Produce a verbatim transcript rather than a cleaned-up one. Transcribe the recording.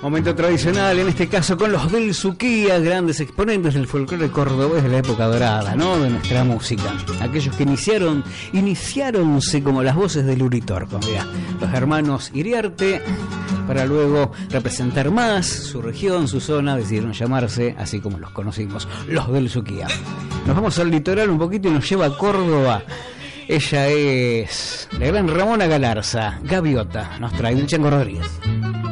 Momento tradicional, en este caso con los del Suquía, grandes exponentes del folclore cordobés de la época dorada, ¿no? De nuestra música. Aquellos que iniciaron, iniciáronse como las voces del Uritorco, mirá, los hermanos Iriarte, para luego representar más su región, su zona, decidieron llamarse, así como los conocimos, los del Suquía. Nos vamos al litoral un poquito y nos lleva a Córdoba. Ella es la gran Ramona Galarza, Gaviota, nos trae el Chango Rodríguez.